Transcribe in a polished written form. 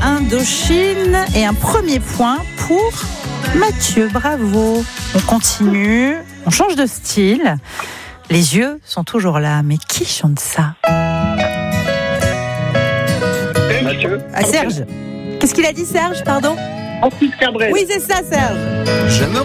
Indochine et un premier point pour Mathieu. Bravo. On continue, on change de style. Les yeux sont toujours là, mais qui chante ça? Mathieu. Ah, Serge. Qu'est-ce qu'il a dit, Serge, pardon? Francis Cabrel. Oui, c'est ça, Serge. Je me